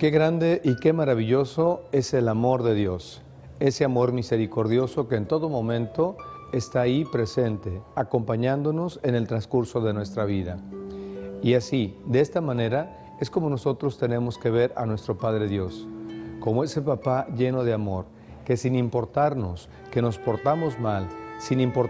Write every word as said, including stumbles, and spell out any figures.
Qué grande y qué maravilloso es el amor de Dios, ese amor misericordioso que en todo momento está ahí presente, acompañándonos en el transcurso de nuestra vida. Y así, de esta manera, es como nosotros tenemos que ver a nuestro Padre Dios, como ese papá lleno de amor, que sin importarnos que nos portamos mal, sin importar